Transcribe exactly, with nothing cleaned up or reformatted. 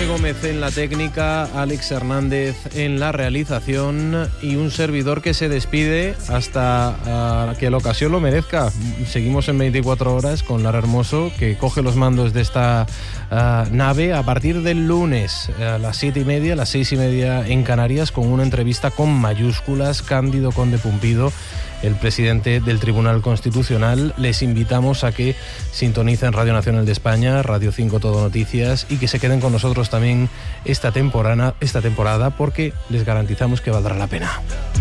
José Gómez en la técnica, Alex Hernández en la realización y un servidor que se despide hasta uh, que la ocasión lo merezca. Seguimos en veinticuatro horas con Lara Hermoso, que coge los mandos de esta uh, nave a partir del lunes a las siete y media, a las seis y media en Canarias, con una entrevista con mayúsculas, Cándido Conde Pumpido, el presidente del Tribunal Constitucional. Les invitamos a que sintonicen Radio Nacional de España, Radio cinco Todo Noticias, y que se queden con nosotros también esta temporada, esta temporada porque les garantizamos que valdrá la pena.